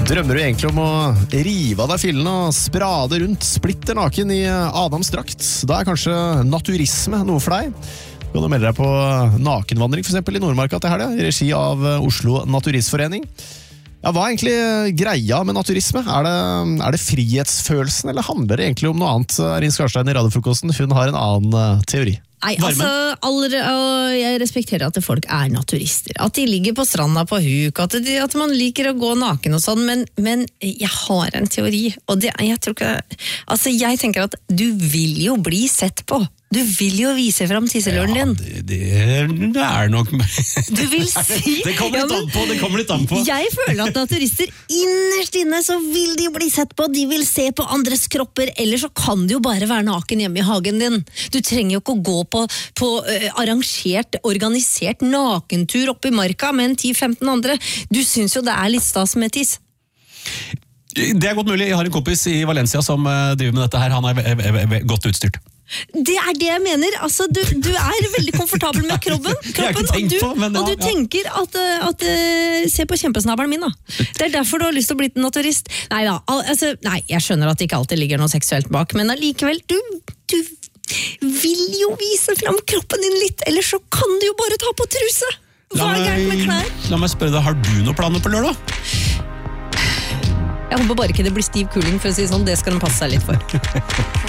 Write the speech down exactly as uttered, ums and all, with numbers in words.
Drømmer du egentlig om å rive av deg fillene og sprade rundt splitter naken i Adams drakt? Da er kanskje naturisme noe for deg. Du kan melde deg på nakenvandring for eksempel i Nordmarka til helga, i regi av Oslo Naturistforening. Ja, hva er egentlig greia med naturisme? Er det, er det frihetsfølelsen, eller handler det egentlig om noe annet? Rin Skarstein i Radiofrokosten, hun har en annen teori. Nei, altså, aller, jeg respekterer at folk er naturister, at de ligger på stranda på huk, at, de, at man liker å gå naken og sånn, men, men jeg har en teori, og det, jeg tror ikke, altså jeg tenker at du vil jo bli sett på, du vil jo vise frem tisseløren din. Ja, det, det, det er nok... Du vil si... Det kommer litt an på, det kommer litt an på. Jeg føler at naturister innerst inne så vil de bli sett på, de vil se på andres kropper, eller så kan du jo bare være naken hjemme i hagen din. Du trenger jo ikke å gå på, på uh, arrangert, organisert nakentur opp i marka med en ti femten andre. Du synes jo det er litt stas med tiss. Det er godt mulig. Jeg har en kompis i Valencia som uh, driver med dette her. Han er v- v- v- godt utstyrt. Det er det jeg mener, altså du, du er veldig komfortabel med kroppen, kroppen og, du, på, men, ja, og du ja. tenker at, at uh, se på kjempesnabelen min da. Det er derfor du har lyst til å bli en naturist. Nei da, al- altså, nei, jeg skjønner at det ikke alltid ligger noe seksuelt bak, men allikevel, du, du vil jo vise frem kroppen din litt, ellers så kan du jo bare ta på truse. Hva er gærent med klær? La meg spørre deg, har du noen planer på lørdag? Jeg håper bare ikke det blir stiv kuling, for å si sånn, det skal den passe seg litt for.